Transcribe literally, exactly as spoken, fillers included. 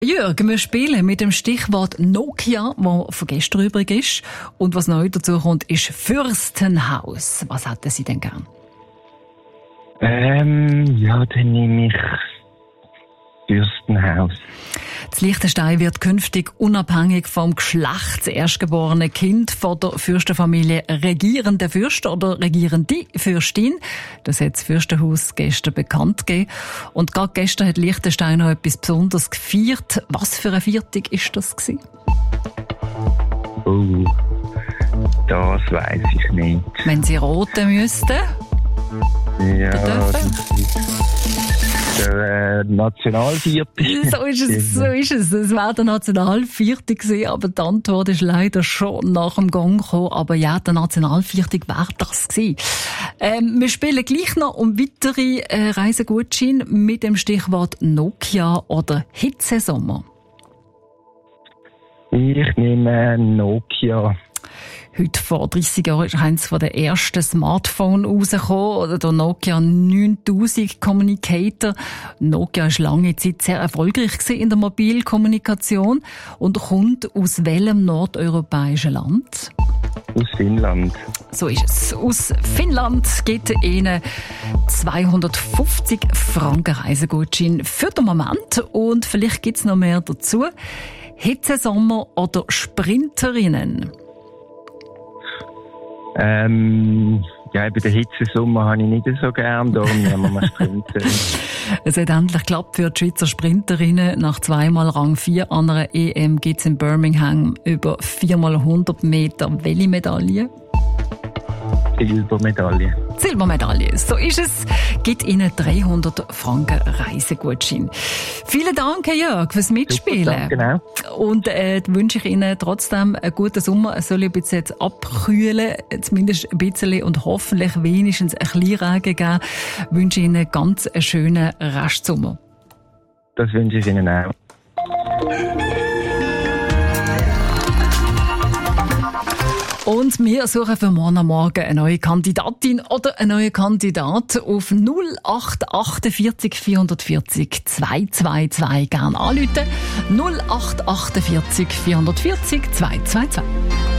Jörg, wir spielen mit dem Stichwort Nokia, das von gestern übrig ist. Und was neu dazu kommt, ist Fürstenhaus. Was hätten Sie denn gern? Ähm, ja, dann nehme ich Fürstenhaus. Das Liechtenstein wird künftig unabhängig vom Geschlecht das erstgeborene Kind von der Fürstenfamilie regierende Fürst oder regierende Fürstin. Das hat das Fürstenhaus gestern bekannt gegeben. Und gerade gestern hat Liechtenstein noch etwas Besonderes gefeiert. Was für eine Viertung ist das gewesen? Oh, das weiss ich nicht. Wenn Sie roten müssten? Ja, der äh, Nationalviertel. So ist es, so ist es. Es wäre der Nationalviertel gewesen, aber die Antwort ist leider schon nach dem Gong gekommen. Aber ja, der Nationalviertel wäre das gewesen. Ähm, wir spielen gleich noch um weitere äh, Reisegutscheine mit dem Stichwort Nokia oder Hitzesommer. Ich nehme Nokia. Heute vor dreissig Jahren ist eines der ersten Smartphones rausgekommen, der Nokia neuntausend Communicator. Nokia war lange Zeit sehr erfolgreich in der Mobilkommunikation und kommt aus welchem nordeuropäischen Land? Aus Finnland. So ist es. Aus Finnland gibt Ihnen zweihundertfünfzig Franken Reisegutschein für den Moment und vielleicht gibt es noch mehr dazu. Hitzesommer oder Sprinterinnen? Ähm, ja, bei der Hitzesommer habe ich nicht so gern, darum nehmen wir Sprinter. Es hat endlich geklappt für die Schweizer Sprinterinnen. Nach zweimal Rang vier an einer E M gibt es in Birmingham über viermal hundert Meter. Welche Medaille? Silbermedaille. Silbermedaille, so ist es. Gibt Ihnen dreihundert Franken Reisegutschein. Vielen Dank, Herr Jörg, fürs Mitspielen. Super, genau. Und äh, wünsche ich Ihnen trotzdem einen guten Sommer. Es soll ein bisschen jetzt abkühlen, zumindest ein bisschen, und hoffentlich wenigstens ein bisschen Regen geben. Ich wünsche Ihnen ganz einen schönen Restsommer. Das wünsche ich Ihnen auch. Und wir suchen für morgen Morgen eine neue Kandidatin oder einen neuen Kandidat auf null acht achtundvierzig vierhundertvierzig zweihundertzweiundzwanzig. Gerne anrufen. null acht achtundvierzig vierhundertvierzig zweihundertzweiundzwanzig.